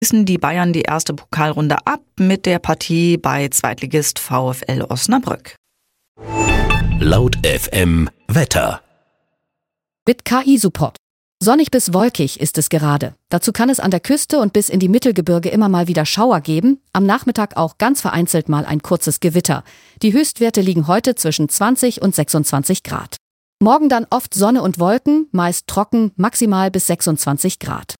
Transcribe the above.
Schließen die Bayern die erste Pokalrunde ab mit der Partie bei Zweitligist VfL Osnabrück. Laut FM Wetter. Mit KI-Support. Sonnig bis wolkig ist es gerade. Dazu kann es an der Küste und bis in die Mittelgebirge immer mal wieder Schauer geben. Am Nachmittag auch ganz vereinzelt mal ein kurzes Gewitter. Die Höchstwerte liegen heute zwischen 20 und 26 Grad. Morgen dann oft Sonne und Wolken, meist trocken, maximal bis 26 Grad.